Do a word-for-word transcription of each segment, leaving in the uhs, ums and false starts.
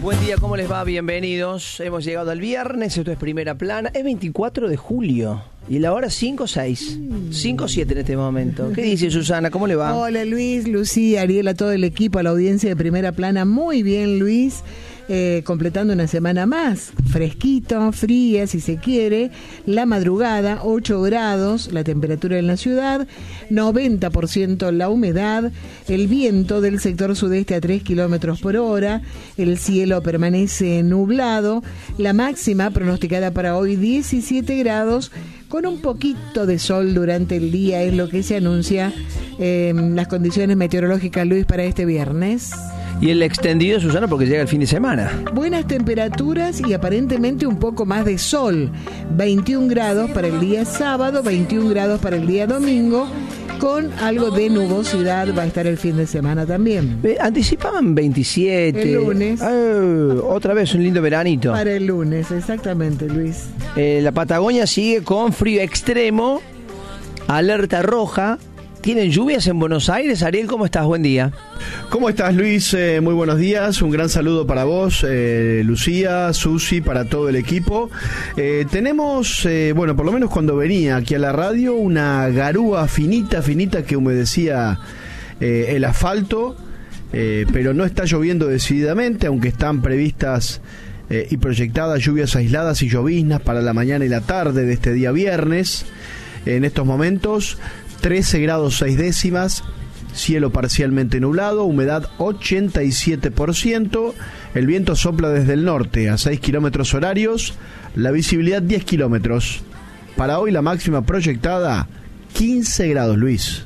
Buen día, ¿cómo les va? Bienvenidos. Hemos llegado al viernes, esto es Primera Plana. Es veinticuatro de julio y la hora cinco seis. cinco siete en este momento. ¿Qué dice Susana? ¿Cómo le va? Hola Luis, Lucía, Ariel, a todo el equipo, a la audiencia de Primera Plana. Muy bien, Luis. Eh, completando una semana más, fresquito, fría si se quiere, la madrugada, ocho grados, la temperatura en la ciudad, noventa por ciento la humedad, el viento del sector sudeste a tres kilómetros por hora, el cielo permanece nublado, la máxima pronosticada para hoy diecisiete grados, con un poquito de sol durante el día, es lo que se anuncia eh, las condiciones meteorológicas, Luis, para este viernes. Y el extendido, Susana, porque llega el fin de semana. Buenas temperaturas y aparentemente un poco más de sol. veintiún grados para el día sábado, veintiún grados para el día domingo, con algo de nubosidad va a estar el fin de semana también. Eh, anticipaban veintisiete. El lunes. Eh, otra vez un lindo veranito. Para el lunes, exactamente, Luis. Eh, la Patagonia sigue con frío extremo, alerta roja. ¿Tienen lluvias en Buenos Aires? Ariel, ¿cómo estás? Buen día. ¿Cómo estás, Luis? Eh, muy buenos días. Un gran saludo para vos, eh, Lucía, Susi, para todo el equipo. Eh, tenemos, eh, bueno, por lo menos cuando venía aquí a la radio, una garúa finita, finita que humedecía eh, el asfalto, eh, pero no está lloviendo decididamente, aunque están previstas eh, y proyectadas lluvias aisladas y lloviznas para la mañana y la tarde de este día viernes. En estos momentos, trece grados seis décimas, cielo parcialmente nublado, humedad ochenta y siete por ciento, el viento sopla desde el norte a seis kilómetros horarios, la visibilidad diez kilómetros. Para hoy la máxima proyectada quince grados, Luis.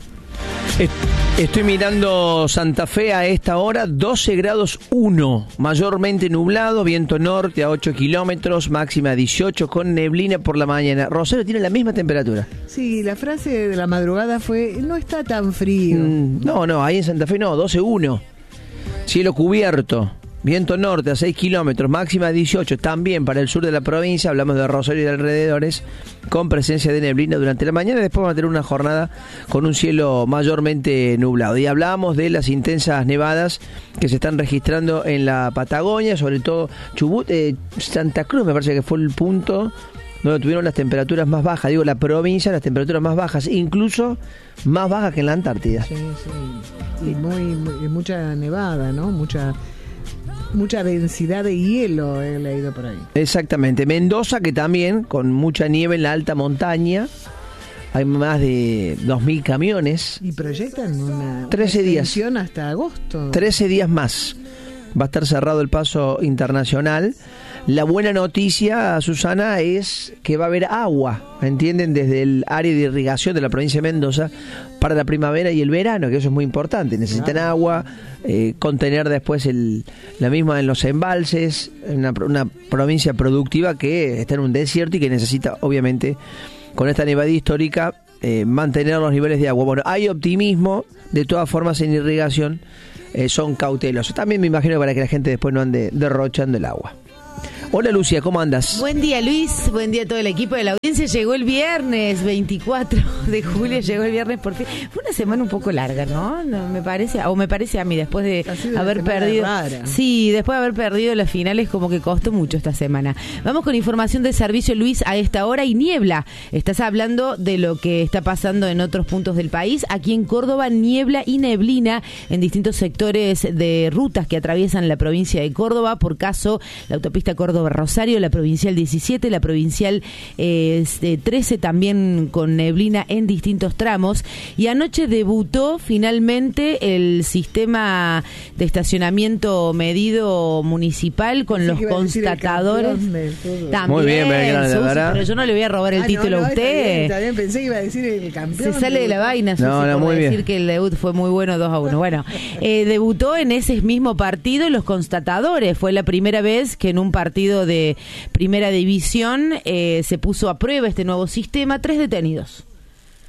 Estoy mirando Santa Fe a esta hora, doce grados uno, mayormente nublado, viento norte a ocho kilómetros, máxima dieciocho con neblina por la mañana. Rosario tiene la misma temperatura. Sí, la frase de la madrugada fue, no está tan frío. Mm, no, no, ahí en Santa Fe no, doce uno, cielo cubierto. Viento norte a seis kilómetros, máxima dieciocho, también para el sur de la provincia, hablamos de Rosario y de alrededores, con presencia de neblina durante la mañana, después vamos a tener una jornada con un cielo mayormente nublado. Y hablamos de las intensas nevadas que se están registrando en la Patagonia, sobre todo Chubut, eh, Santa Cruz me parece que fue el punto donde tuvieron las temperaturas más bajas, digo la provincia, las temperaturas más bajas, incluso más bajas que en la Antártida. Sí, sí, y muy, muy mucha nevada, ¿no? Mucha... Mucha densidad de hielo he leído por ahí. Exactamente. Mendoza, que también, con mucha nieve en la alta montaña, hay más de dos mil camiones. Y proyectan una trece días hasta agosto. trece días más. Va a estar cerrado el paso internacional. La buena noticia, Susana, es que va a haber agua, ¿me entienden? Desde el área de irrigación de la provincia de Mendoza para la primavera y el verano, que eso es muy importante. Necesitan claro. agua, eh, contener después el, la misma en los embalses, una, una provincia productiva que está en un desierto y que necesita, obviamente, con esta nevada histórica, eh, mantener los niveles de agua. Bueno, hay optimismo, de todas formas, en irrigación, eh, son cautelosos. También me imagino para que la gente después no ande derrochando el agua. Hola Lucia, ¿cómo andas? Buen día Luis, buen día a todo el equipo de la audiencia. Llegó el viernes veinticuatro de julio, llegó el viernes por fin. Fue una semana un poco larga, ¿no? no me parece, o me parece a mí, después de haber perdido. Rara. Sí, después de haber perdido las finales, como que costó mucho esta semana. Vamos con información de servicio, Luis, a esta hora y niebla. Estás hablando de lo que está pasando en otros puntos del país. Aquí en Córdoba, niebla y neblina en distintos sectores de rutas que atraviesan la provincia de Córdoba. Por caso, la autopista Córdoba Rosario, la provincial diecisiete, la provincial eh, trece también con neblina en distintos tramos. Y anoche debutó finalmente el sistema de estacionamiento medido municipal con los constatadores. También, muy bien, Susi, pero yo no le voy a robar el ah, título no, no, a usted. Está bien, está bien, pensé que iba a decir el campeón. Se sale de la vaina, Susi, no, no, por muy decir bien. que el debut fue muy bueno, dos a uno. Bueno, eh, debutó en ese mismo partido los constatadores. Fue la primera vez que en un partido de primera división eh, se puso a prueba este nuevo sistema. Tres detenidos.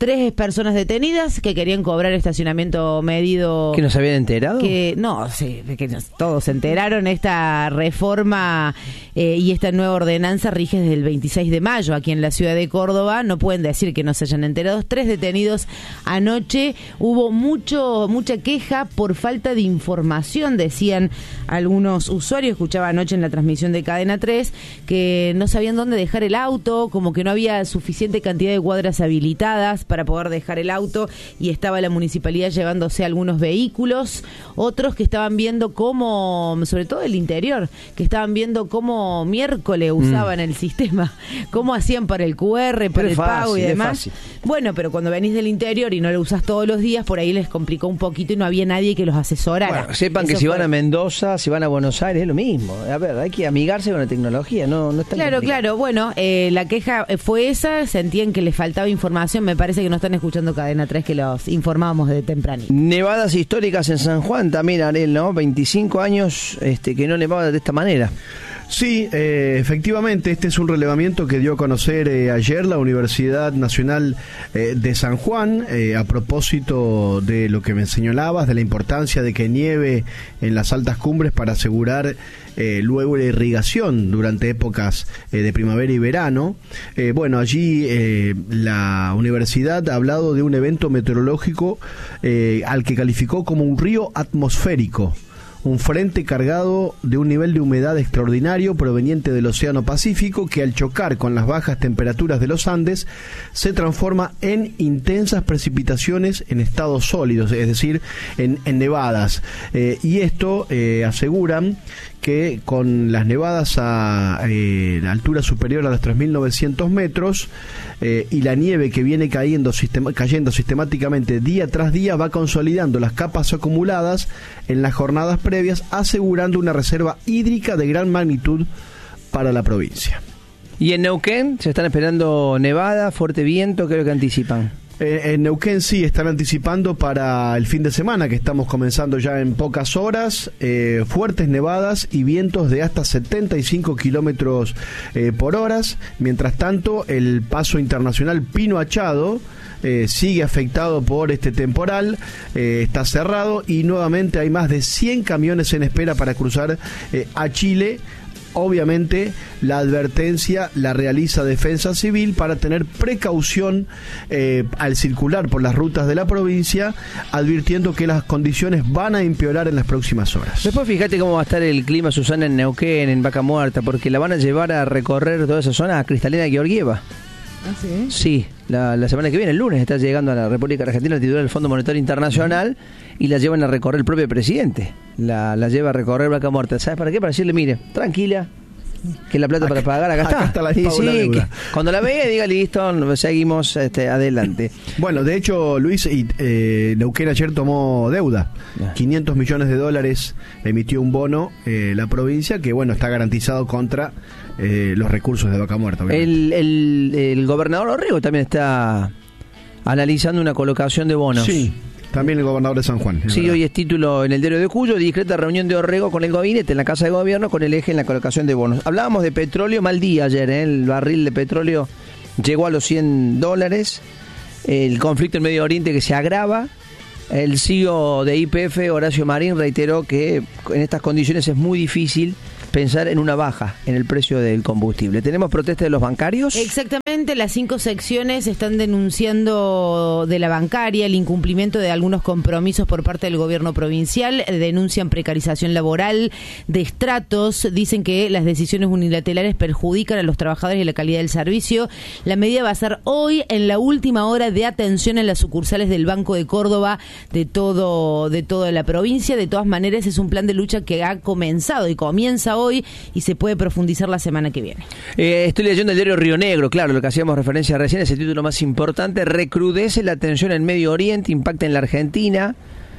tres personas detenidas que querían cobrar estacionamiento medido. ¿Que no se habían enterado? Que no, sí, que todos se enteraron. Esta reforma eh, y esta nueva ordenanza rige desde el veintiséis de mayo aquí en la ciudad de Córdoba. No pueden decir que no se hayan enterado. Tres detenidos anoche. Hubo mucho mucha queja por falta de información, decían algunos usuarios. Escuchaba anoche en la transmisión de Cadena tres que no sabían dónde dejar el auto, como que no había suficiente cantidad de cuadras habilitadas para poder dejar el auto y estaba la municipalidad llevándose algunos vehículos. Otros que estaban viendo cómo, sobre todo el interior, que estaban viendo cómo miércoles usaban mm. el sistema, cómo hacían para el cu erre, para el fácil, pago y demás. Bueno, pero cuando venís del interior y no lo usás todos los días, por ahí les complicó un poquito y no había nadie que los asesorara. Bueno, sepan Eso que si fue... van a Mendoza, si van a Buenos Aires, es lo mismo. A ver, hay que amigarse con la tecnología, no, no está Claro, complicado. claro. Bueno, eh, la queja fue esa, sentían que les faltaba información. Me parece que no están escuchando Cadena tres, que los informábamos de temprano. Nevadas históricas en San Juan también, Ariel, ¿no? veinticinco años este, que no nevaba de esta manera. Sí, eh, efectivamente, este es un relevamiento que dio a conocer eh, ayer la Universidad Nacional eh, de San Juan, eh, a propósito de lo que me señalabas, de la importancia de que nieve en las altas cumbres para asegurar eh, luego la irrigación durante épocas eh, de primavera y verano. Eh, bueno, allí eh, la universidad ha hablado de un evento meteorológico eh, al que calificó como un río atmosférico. Un frente cargado de un nivel de humedad extraordinario proveniente del Océano Pacífico que al chocar con las bajas temperaturas de los Andes se transforma en intensas precipitaciones en estados sólidos, es decir, en, en nevadas. Eh, y esto eh, aseguran que con las nevadas a eh, altura superior a los tres mil novecientos metros eh, y la nieve que viene cayendo, sistema, cayendo sistemáticamente día tras día va consolidando las capas acumuladas en las jornadas previas, asegurando una reserva hídrica de gran magnitud para la provincia. ¿Y en Neuquén se están esperando nevada, fuerte viento? ¿Qué es lo que anticipan? Eh, en Neuquén sí están anticipando para el fin de semana, que estamos comenzando ya en pocas horas, eh, fuertes nevadas y vientos de hasta setenta y cinco kilómetros eh, por hora. Mientras tanto, el paso internacional Pino Achado eh, sigue afectado por este temporal, eh, está cerrado y nuevamente hay más de cien camiones en espera para cruzar eh, a Chile. Obviamente la advertencia la realiza Defensa Civil para tener precaución eh, al circular por las rutas de la provincia, advirtiendo que las condiciones van a empeorar en las próximas horas. Después fíjate cómo va a estar el clima, Susana, en Neuquén, en Vaca Muerta, porque la van a llevar a recorrer toda esa zona a Cristalina Georgieva. ¿Ah, sí? Sí, la, la semana que viene, el lunes, está llegando a la República Argentina el titular del Fondo Monetario Internacional y la llevan a recorrer el propio presidente. La, la lleva a recorrer Vaca Muerta. ¿Sabes para qué? Para decirle, mire, tranquila, que la plata acá, para pagar acá está. Acá está la, sí, sí, la deuda. Cuando la vea, diga, listo, seguimos este, adelante. Bueno, de hecho, Luis, eh, Neuquén ayer tomó deuda. Yeah. quinientos millones de dólares emitió un bono eh, la provincia que, bueno, está garantizado contra eh, los recursos de Vaca Muerta. El, el, el gobernador Orrego también está analizando una colocación de bonos. Sí. También el gobernador de San Juan. Sí, verdad. Hoy es título en el diario de Cuyo, discreta reunión de Orrego con el gabinete en la Casa de Gobierno con el eje en la colocación de bonos. Hablábamos de petróleo, mal día ayer, ¿eh? El barril de petróleo llegó a los cien dólares, el conflicto en Medio Oriente que se agrava, el C E O de Y P F, Horacio Marín, reiteró que en estas condiciones es muy difícil pensar en una baja en el precio del combustible. ¿Tenemos protesta de los bancarios? Exactamente, las cinco secciones están denunciando de la bancaria el incumplimiento de algunos compromisos por parte del gobierno provincial, denuncian precarización laboral, destratos, dicen que las decisiones unilaterales perjudican a los trabajadores y la calidad del servicio. La medida va a ser hoy en la última hora de atención en las sucursales del Banco de Córdoba de todo de toda la provincia. De todas maneras, es un plan de lucha que ha comenzado y comienza hoy hoy y se puede profundizar la semana que viene. Eh, estoy leyendo el diario Río Negro, claro, lo que hacíamos referencia recién, es el título más importante. Recrudece la tensión en Medio Oriente, impacta en la Argentina.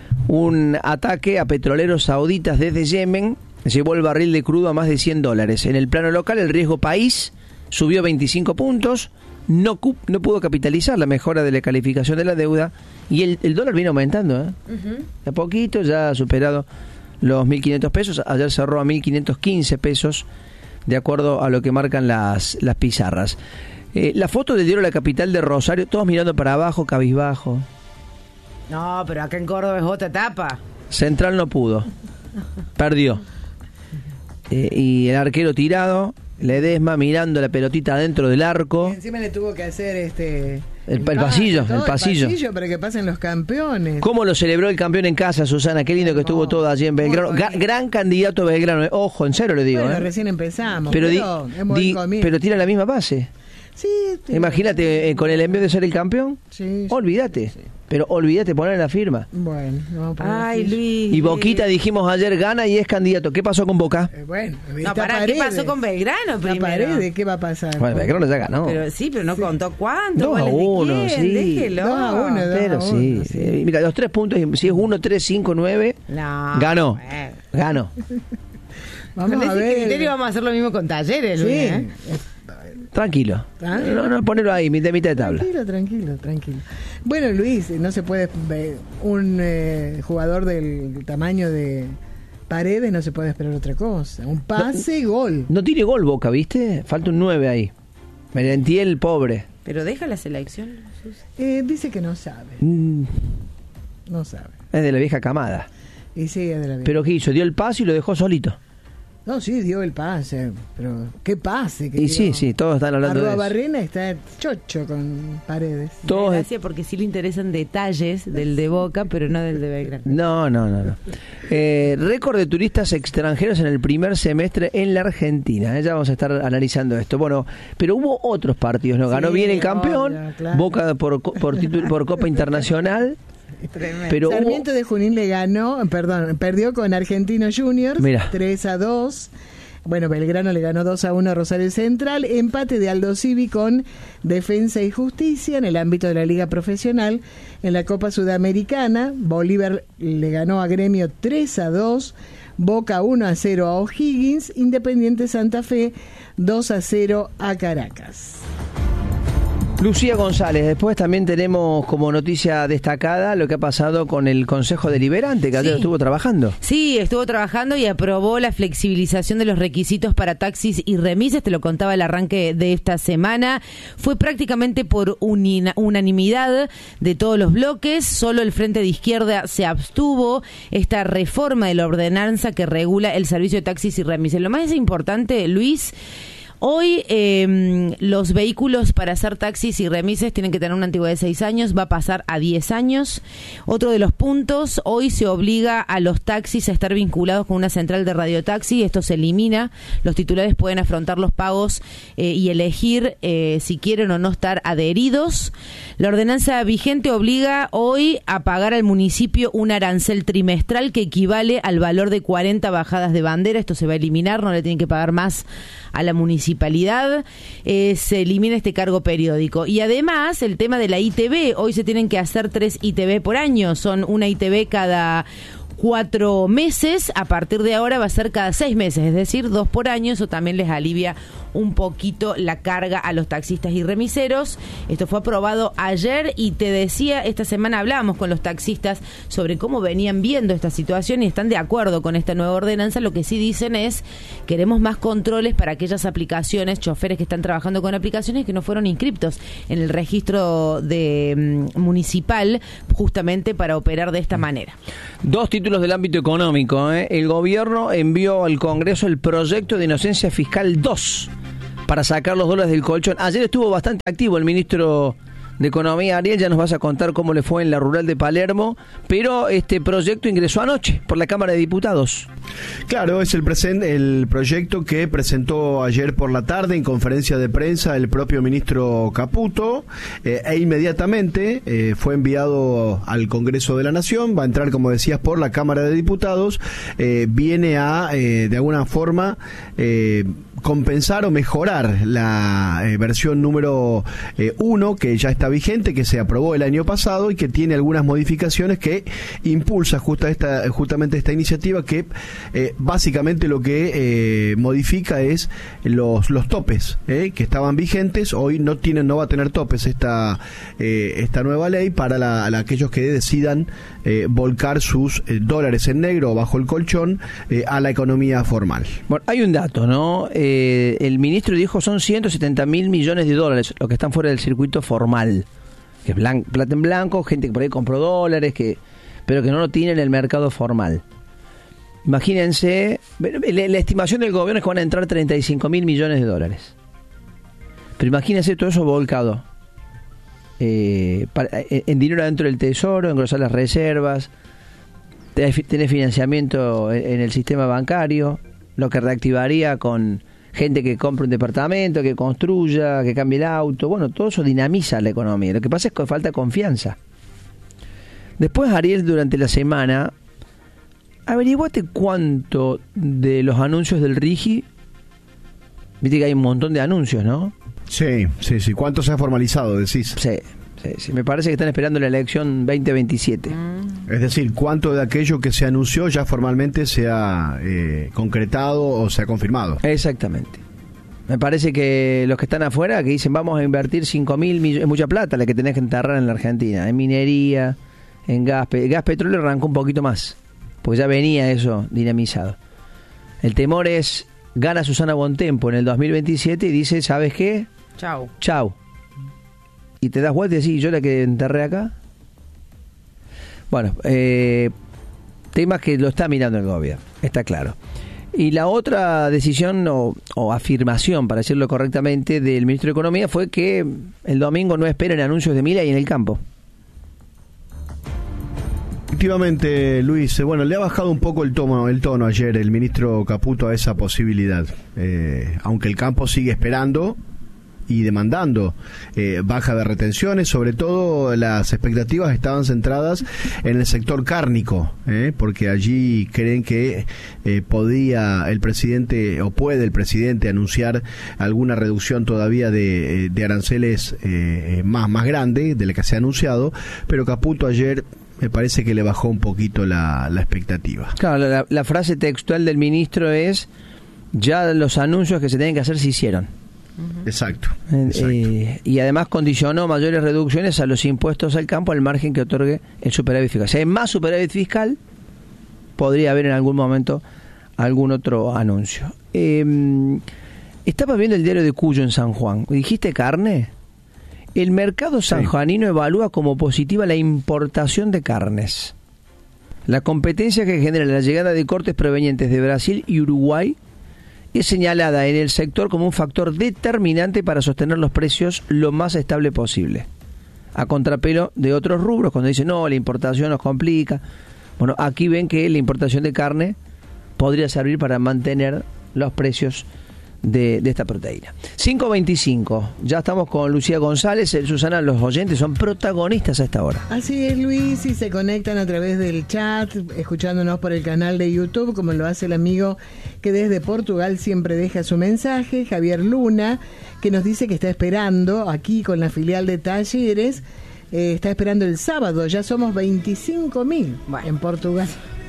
Un ataque a petroleros sauditas desde Yemen llevó el barril de crudo a más de cien dólares. En el plano local, el riesgo país subió veinticinco puntos. No, no pudo capitalizar la mejora de la calificación de la deuda y el, el dólar viene aumentando, ¿eh? Uh-huh. De a poquito ya ha superado los mil quinientos pesos. Ayer cerró a mil quinientos quince pesos, de acuerdo a lo que marcan las, las pizarras. Eh, la foto del diario La Capital de Rosario, todos mirando para abajo, cabizbajo. No, pero acá en Córdoba es otra etapa. Central no pudo. Perdió. Eh, y el arquero tirado, Ledesma mirando la pelotita dentro del arco. Y encima le tuvo que hacer este... El, el pasillo, todo, el pasillo. El pasillo para que pasen los campeones. ¿Cómo lo celebró el campeón en casa, Susana? Qué lindo que estuvo todo allí en Belgrano. Ga- gran candidato Belgrano. Ojo, en serio le digo. Bueno, ¿eh? recién empezamos. Pero, Pero, di, hemos di, pero tira la misma base. Sí. Imagínate, eh, con el envío de ser el campeón. Sí, olvídate. Sí. Pero olvídate poner la firma. Bueno, vamos a poner Ay, Luis. Y Boquita, dijimos ayer, gana y es candidato. ¿Qué pasó con Boca? Eh, bueno, no, pará, ¿qué pasó con Belgrano primero? La Paredes, ¿qué va a pasar? Bueno, Belgrano ya ganó. Pero sí, pero no sí. contó cuánto. dos a uno, sí. Déjelo. dos a uno, pero dos a sí, uno, sí. Mira, los tres puntos, si es uno, tres, cinco, nueve, no, ganó. Bueno. Ganó. Vamos con a ese ver. criterio vamos a hacer lo mismo con Talleres, Sí. Luis, ¿eh? Tranquilo. ¿Ah? No, no, ponelo ahí, de mitad de tabla. Tranquilo, tranquilo, tranquilo. Bueno, Luis, no se puede ver un eh, jugador del tamaño de Paredes, no se puede esperar otra cosa. Un pase, no, gol. No tiene gol Boca, ¿viste? Falta un nueve ahí. Merentiel, pobre. Pero deja la selección. Eh, dice que no sabe. Mm. No sabe. Es de la vieja camada. Y sí, es de la vieja. Pero ¿qué hizo? Dio el pase y lo dejó solito. No, sí, dio el pase, pero ¿qué pase? Que y dio? sí, sí, todos están hablando Arroba de eso. Barrena está chocho con Paredes. Todos... Gracias, porque sí le interesan detalles del de Boca, pero no del de Belgrano. No, no, no. no. Eh, récord de turistas extranjeros en el primer semestre en la Argentina. ¿eh? Ya vamos a estar analizando esto. Bueno, pero hubo otros partidos, ¿no? Ganó Sí, bien el campeón, obvio, claro. Boca por, por, título, por Copa Internacional. Tremendo. Pero Sarmiento hubo... de Junín le ganó, perdón, perdió con Argentino Juniors Mirá. tres a dos. Bueno, Belgrano le ganó dos a uno a Rosario Central. Empate de Aldo Civi con Defensa y Justicia en el ámbito de la Liga Profesional. En la Copa Sudamericana, Bolívar le ganó a Gremio tres a dos. Boca uno a cero a O'Higgins. Independiente Santa Fe dos a cero a Caracas. Lucía González, después también tenemos como noticia destacada lo que ha pasado con el Consejo Deliberante, que ayer Sí. estuvo trabajando. Sí, estuvo trabajando y aprobó la flexibilización de los requisitos para taxis y remises, te lo contaba el arranque de esta semana. Fue prácticamente por unina, unanimidad de todos los bloques, solo el Frente de Izquierda se abstuvo. Esta reforma de la ordenanza que regula el servicio de taxis y remises. Lo más importante, Luis... Hoy eh, los vehículos para hacer taxis y remises tienen que tener una antigüedad de seis años, va a pasar a diez años. Otro de los puntos, hoy se obliga a los taxis a estar vinculados con una central de radiotaxi, esto se elimina, los titulares pueden afrontar los pagos eh, y elegir eh, si quieren o no estar adheridos. La ordenanza vigente obliga hoy a pagar al municipio un arancel trimestral que equivale al valor de cuarenta bajadas de bandera, esto se va a eliminar, no le tienen que pagar más a la municipalidad, eh, se elimina este cargo periódico. Y además, el tema de la I T V, hoy se tienen que hacer tres I T V por año, son una I T V cada cuatro meses, a partir de ahora va a ser cada seis meses, es decir, dos por año, eso también les alivia un poquito la carga a los taxistas y remiseros. Esto fue aprobado ayer y te decía, esta semana hablábamos con los taxistas sobre cómo venían viendo esta situación y están de acuerdo con esta nueva ordenanza. Lo que sí dicen es, queremos más controles para aquellas aplicaciones, choferes que están trabajando con aplicaciones que no fueron inscriptos en el registro de um, municipal, justamente para operar de esta manera. Dos títulos del ámbito económico. ¿eh? El gobierno envió al Congreso el proyecto de inocencia fiscal dos para sacar los dólares del colchón. Ayer estuvo bastante activo el ministro de Economía, Ariel, ya nos vas a contar cómo le fue en la rural de Palermo, pero este proyecto ingresó anoche por la Cámara de Diputados. Claro, es el, present, el proyecto que presentó ayer por la tarde en conferencia de prensa el propio ministro Caputo, eh, e inmediatamente eh, fue enviado al Congreso de la Nación, va a entrar, como decías, por la Cámara de Diputados, eh, viene a, eh, de alguna forma, eh, compensar o mejorar la eh, versión número eh, uno, que ya está vigente, que se aprobó el año pasado y que tiene algunas modificaciones que impulsa justa esta, justamente esta iniciativa, que eh, básicamente lo que eh, modifica es los, los topes eh, que estaban vigentes. Hoy no tienen, no va a tener topes esta, eh, esta nueva ley para la, la, aquellos que decidan eh, volcar sus eh, dólares en negro bajo el colchón eh, a la economía formal. Bueno, hay un dato, ¿no? Eh, el ministro dijo son ciento setenta mil millones de dólares los que están fuera del circuito formal, que es blan- plata en blanco, gente que por ahí compró dólares, que pero que no lo tiene en el mercado formal. Imagínense, la, la estimación del gobierno es que van a entrar treinta y cinco mil millones de dólares. Pero imagínense todo eso volcado eh, para, en dinero dentro del tesoro, engrosar las reservas, tener financiamiento en el sistema bancario, lo que reactivaría con gente que compra un departamento, que construya, que cambie el auto. Bueno, todo eso dinamiza la economía. Lo que pasa es que falta confianza. Después, Ariel, durante la semana, averiguate cuánto de los anuncios del RIGI, viste que hay un montón de anuncios, ¿no? Sí, sí, sí. ¿Cuánto se ha formalizado, decís? Sí, sí, sí. Me parece que están esperando la elección veinte veintisiete. Mm. Es decir, ¿cuánto de aquello que se anunció ya formalmente se ha eh, concretado o se ha confirmado? Exactamente. Me parece que los que están afuera, que dicen vamos a invertir cinco mil millones, es mucha plata la que tenés que enterrar en la Argentina, en minería, en gas, pe- gas petróleo arrancó un poquito más, porque ya venía eso dinamizado. El temor es, gana Susana Bontempo en el dos mil veintisiete y dice, ¿sabes qué? Chau. Chau. Y te das vuelta y decís, ¿yo la que enterré acá? Bueno, eh, temas que lo está mirando el gobierno, está claro. Y la otra decisión o, o afirmación, para decirlo correctamente, del ministro de Economía fue que el domingo no esperen anuncios de Milei en el campo. Efectivamente, Luis, eh, bueno, le ha bajado un poco el tono, el tono ayer el ministro Caputo a esa posibilidad, eh, aunque el campo sigue esperando y demandando eh, baja de retenciones. Sobre todo las expectativas estaban centradas en el sector cárnico, eh, porque allí creen que eh, podía el presidente o puede el presidente anunciar alguna reducción todavía de, de aranceles eh, más, más grande de la que se ha anunciado, pero Caputo ayer me parece que le bajó un poquito la, la expectativa. Claro, la, la frase textual del ministro es, ya los anuncios que se tienen que hacer se hicieron. Exacto, Eh, exacto. eh, y además condicionó mayores reducciones a los impuestos al campo al margen que otorgue el superávit fiscal. Si hay más superávit fiscal, podría haber en algún momento algún otro anuncio. Eh, estaba viendo el diario de Cuyo en San Juan. ¿Dijiste carne? El mercado sanjuanino evalúa como positiva la importación de carnes. La competencia que genera la llegada de cortes provenientes de Brasil y Uruguay es señalada en el sector como un factor determinante para sostener los precios lo más estable posible. A contrapelo de otros rubros, cuando dicen, no, la importación nos complica. Bueno, aquí ven que la importación de carne podría servir para mantener los precios de, de esta proteína. cinco veinticinco, ya estamos con Lucía González. Eh, Susana, los oyentes son protagonistas a esta hora. Así es, Luis, y se conectan a través del chat, escuchándonos por el canal de YouTube, como lo hace el amigo que desde Portugal siempre deja su mensaje, Javier Luna, que nos dice que está esperando aquí con la filial de Talleres, eh, está esperando el sábado, ya somos veinticinco mil Bueno. en Portugal.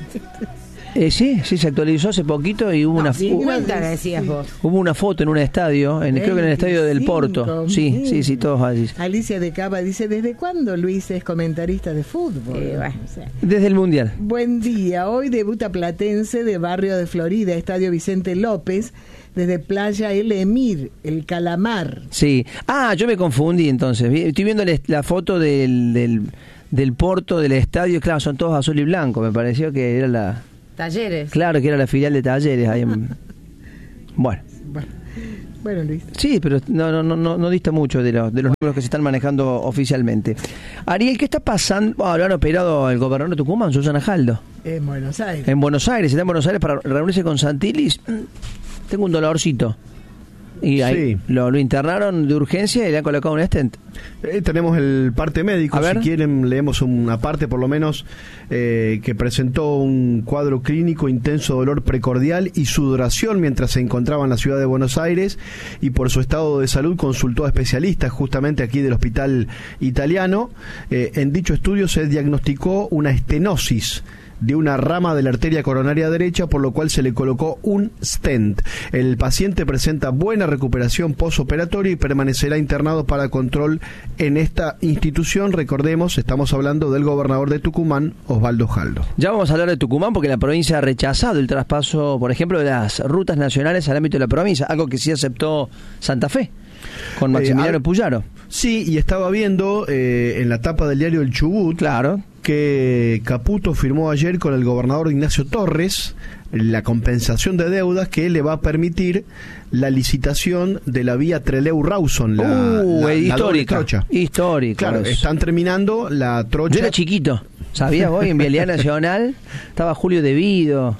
Eh, sí, sí, se actualizó hace poquito y hubo una hu- cincuenta que decías vos. hubo una foto en un estadio, en, creo que en el estadio del Porto. Sí, sí, sí, todos allí. Alicia de Cava dice, ¿desde cuándo Luis es comentarista de fútbol? Eh, bueno. O sea, Desde el Mundial. buen día, hoy debuta Platense de Barrio de Florida, Estadio Vicente López, desde Playa El Emir, el Calamar. Sí. Ah, yo me confundí entonces. Vi- Estoy viendo el- la foto del, del, del Porto, del estadio. Claro, son todos azul y blanco. Me pareció que era la... Talleres. Claro, que era la filial de Talleres. Ahí en- Bueno. Bueno, bueno, Luis. Sí, pero no, no, no, no, no dista mucho de los, de los números que se están manejando oficialmente. Ariel, ¿qué está pasando? Ah, lo han operado el gobernador de Tucumán, Susana Jaldo. En Buenos Aires. En Buenos Aires, está en Buenos Aires para reunirse con Santilli. Tengo un dolorcito. Y ahí Sí. lo, lo internaron de urgencia y le han colocado un stent. Eh, tenemos el parte médico, A ver. si quieren leemos una parte por lo menos, eh, que presentó un cuadro clínico, intenso dolor precordial y sudoración mientras se encontraba en la ciudad de Buenos Aires, y por su estado de salud consultó a especialistas justamente aquí del hospital italiano. Eh, en dicho estudio se diagnosticó una estenosis de una rama de la arteria coronaria derecha, por lo cual se le colocó un stent. El paciente presenta buena recuperación postoperatoria y permanecerá internado para control en esta institución. Recordemos, estamos hablando del gobernador de Tucumán, Osvaldo Jaldo. Ya vamos a hablar de Tucumán porque la provincia ha rechazado el traspaso, por ejemplo, de las rutas nacionales al ámbito de la provincia, algo que sí aceptó Santa Fe con Maximiliano eh, Puyaro. Sí, y estaba viendo eh, en la tapa del diario El Chubut, claro, que Caputo firmó ayer con el gobernador Ignacio Torres la compensación de deudas que le va a permitir la licitación de la vía Trelew-Rawson, la, uh, la, histórica, la trocha. Histórica. Claro, eso. Están terminando la trocha. Yo era chiquito, ¿sabías vos? En Vialidad Nacional estaba Julio Devido,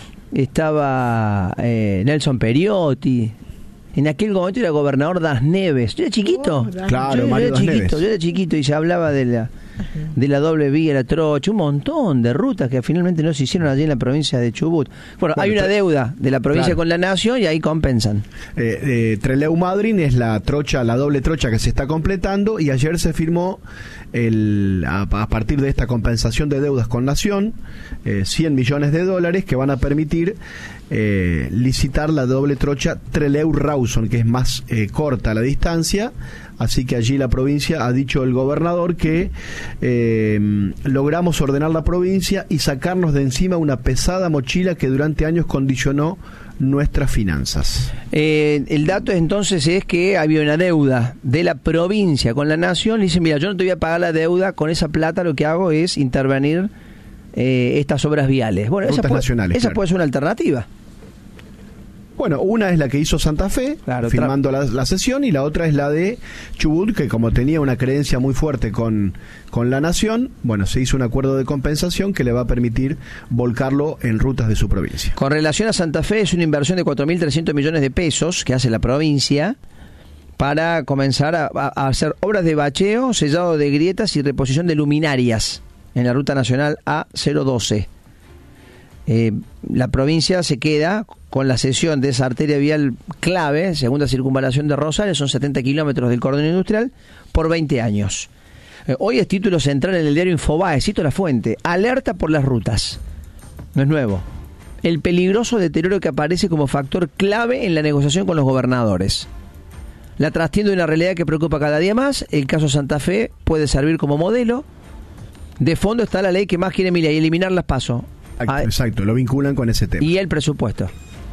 estaba eh, Nelson Periotti. En aquel momento era gobernador Das Neves. Yo era chiquito. Oh, claro, yo, Mario yo era Das chiquito, Neves. yo era chiquito y se hablaba de la de la doble vía, la trocha, un montón de rutas que finalmente no se hicieron allí en la provincia de Chubut. Bueno, bueno hay una deuda de la provincia claro. con la nación y ahí compensan. Eh, eh, Trelew-Madryn es la trocha, la doble trocha que se está completando, y ayer se firmó el, a, a partir de esta compensación de deudas con nación, eh, cien millones de dólares que van a permitir eh, licitar la doble trocha Trelew-Rawson, que es más eh, corta la distancia. Así que allí la provincia, ha dicho el gobernador, que eh, logramos ordenar la provincia y sacarnos de encima una pesada mochila que durante años condicionó nuestras finanzas. Eh, el dato entonces es que había una deuda de la provincia con la nación. Le dicen, mira, yo no te voy a pagar la deuda, con esa plata lo que hago es intervenir eh, estas obras viales. Bueno, esa, puede, nacionales, esa claro. puede ser una alternativa. Bueno, una es la que hizo Santa Fe, claro, firmando la, la sesión, y la otra es la de Chubut, que como tenía una creencia muy fuerte con, con la nación, bueno, se hizo un acuerdo de compensación que le va a permitir volcarlo en rutas de su provincia. Con relación a Santa Fe, es una inversión de cuatro mil trescientos millones de pesos que hace la provincia para comenzar a, a hacer obras de bacheo, sellado de grietas y reposición de luminarias en la ruta nacional A cero doce. Eh, la provincia se queda con la cesión de esa arteria vial clave, segunda circunvalación de Rosario, son setenta kilómetros del cordón industrial, por veinte años. Eh, hoy es título central en el diario Infobae, cito la fuente: alerta por las rutas. No es nuevo. El peligroso deterioro que aparece como factor clave en la negociación con los gobernadores. La trastienda de una realidad que preocupa cada día más. El caso Santa Fe puede servir como modelo. De fondo está la ley que más quiere Milei, eliminar las PASO. Exacto, exacto, lo vinculan con ese tema. Y el presupuesto.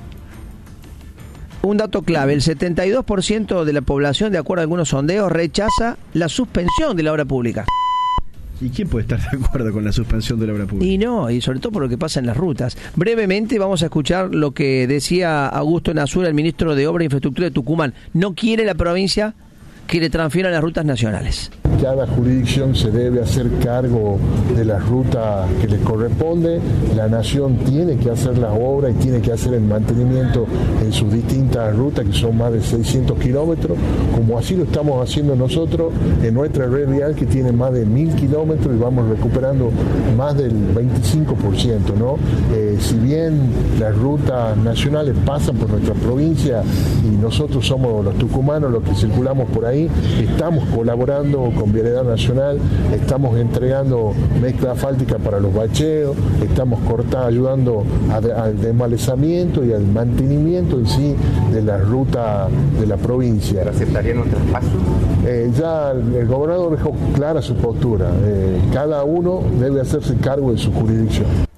Un dato clave: el setenta y dos por ciento de la población, de acuerdo a algunos sondeos, rechaza la suspensión de la obra pública. ¿Y quién puede estar de acuerdo con la suspensión de la obra pública? Y no, y sobre todo por lo que pasa en las rutas. Brevemente vamos a escuchar lo que decía Augusto Nasura, el ministro de Obra e Infraestructura de Tucumán. No quiere la provincia que le transfieran las rutas nacionales. Cada jurisdicción se debe hacer cargo de la ruta que le corresponde. La nación tiene que hacer las obras y tiene que hacer el mantenimiento en sus distintas rutas, que son más de seiscientos kilómetros, como así lo estamos haciendo nosotros en nuestra red vial, que tiene más de mil kilómetros, y vamos recuperando más del veinticinco por ciento, ¿no? Eh, si bien las rutas nacionales pasan por nuestra provincia y nosotros somos los tucumanos los que circulamos por ahí, estamos colaborando con Vialidad Nacional, estamos entregando mezcla asfáltica para los bacheos, estamos cortando, ayudando a de, al desmalezamiento y al mantenimiento en sí de la ruta de la provincia. ¿Aceptarían un traspaso? Eh, ya el, el gobernador dejó clara su postura. Eh, cada uno debe hacerse cargo de su jurisdicción.